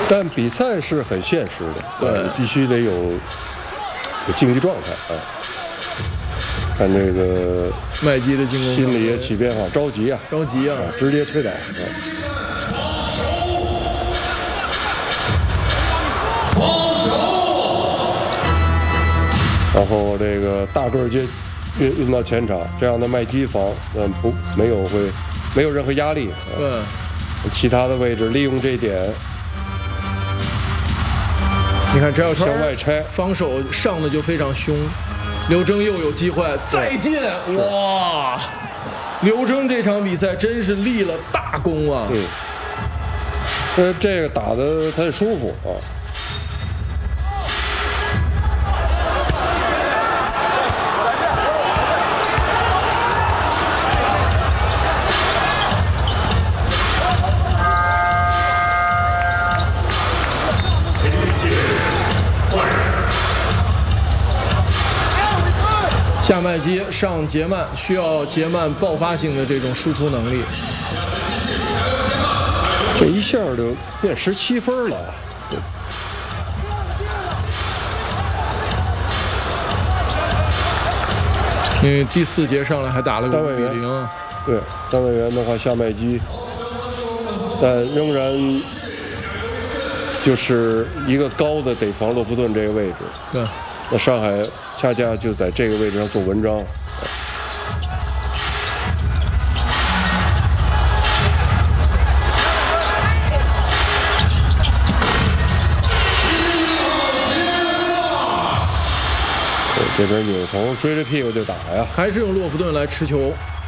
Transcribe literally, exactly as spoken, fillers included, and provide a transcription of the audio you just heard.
但比赛是很现实的，对，必须得有有竞技状态啊。看这个麦基的进攻， 心里也起变化，着急啊， 着急啊， 啊直接推倒。啊然后这个大个儿接运运到前场，这样的麦基防，嗯，不没有会没有任何压力。啊、 对， 其他的位置利用这一点。 你看陈小川向外拆， 防守上的就非常凶。刘铮又有机会再进，哇！刘铮这场比赛真是立了大功啊！ 嗯，呃，这个打的他舒服啊。 下麦基上杰曼，需要杰曼爆发性的这种输出能力。 这一下就变十七分了。 因为第四节上来还打了个五比零。 对，单位员的话下麦基，但仍然就是一个高的得防洛夫顿这个位置。 对。 那上海恰恰就在这个位置上做文章。这边纽童追着屁股就打呀， 还是用洛夫顿来持球。